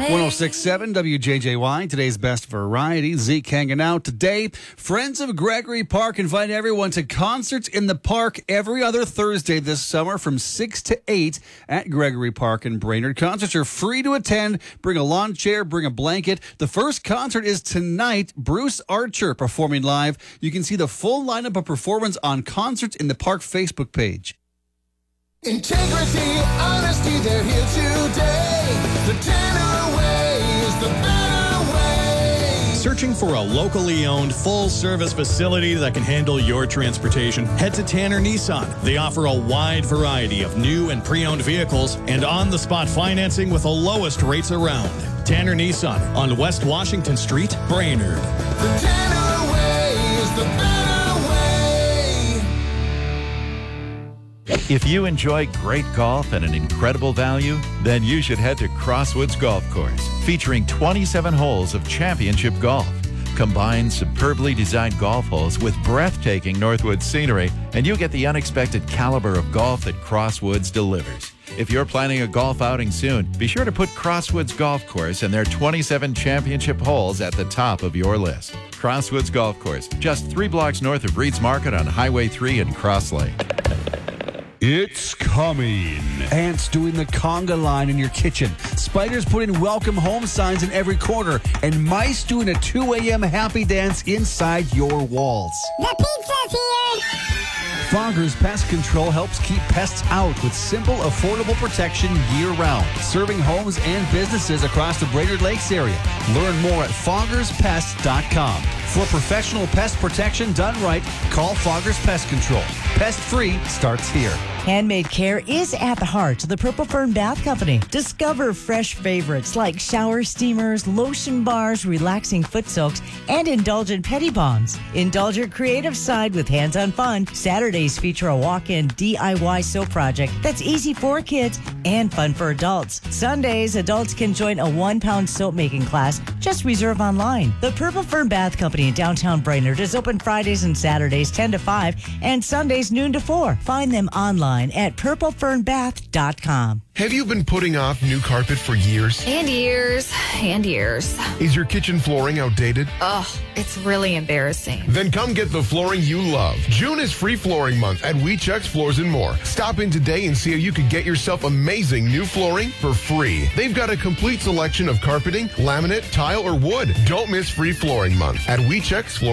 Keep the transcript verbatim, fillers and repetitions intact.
one oh six point seven W J J Y, today's best variety. Zeke hanging out today. Friends of Gregory Park invite everyone to concerts in the park every other Thursday this summer from six to eight at Gregory Park in Brainerd. Concerts are free to attend. Bring a lawn chair, bring a blanket. The first concert is tonight. Bruce Archer performing live. You can see the full lineup of performance on Concerts in the Park Facebook page. Integrity, honesty, they're here today. The Tanner way is the better way. Searching for a locally owned, full-service facility that can handle your transportation? Head to Tanner Nissan. They offer a wide variety of new and pre-owned vehicles and on-the-spot financing with the lowest rates around. Tanner Nissan on West Washington Street, Brainerd. The Tanner way is the better way. If you enjoy great golf at an incredible value, then you should head to Crosswoods Golf Course, featuring twenty-seven holes of championship golf. Combine superbly designed golf holes with breathtaking Northwoods scenery, and you get the unexpected caliber of golf that Crosswoods delivers. If you're planning a golf outing soon, be sure to put Crosswoods Golf Course and their twenty-seven championship holes at the top of your list. Crosswoods Golf Course, just three blocks north of Reed's Market on Highway three in Cross Lake. It's coming. Ants doing the conga line in your kitchen. Spiders putting welcome home signs in every corner. And mice doing a two a.m. happy dance inside your walls. The pizza's here! Foggers Pest Control helps keep pests out with simple, affordable protection year-round. Serving homes and businesses across the Brainerd Lakes area. Learn more at foggers pest dot com. For professional pest protection done right, call Foggers Pest Control. Pest free starts here. Handmade care is at the heart of the Purple Fern Bath Company. Discover fresh favorites like shower steamers, lotion bars, relaxing foot soaks, and indulgent petty bombs. Indulge your creative side with hands-on fun. Saturdays feature a walk-in D I Y soap project that's easy for kids and fun for adults. Sundays, adults can join a one-pound soap-making class. Just reserve online. The Purple Fern Bath Company in downtown Brainerd is open Fridays and Saturdays ten to five and Sundays noon to four. Find them online at purple fern bath dot com. Have you been putting off new carpet for years? And years, and years. Is your kitchen flooring outdated? Ugh, it's really embarrassing. Then come get the flooring you love. June is free flooring month at We Check's Floors and More. Stop in today and see how you could get yourself amazing new flooring for free. They've got a complete selection of carpeting, laminate, tile, or wood. Don't miss free flooring month at We Check's Floors.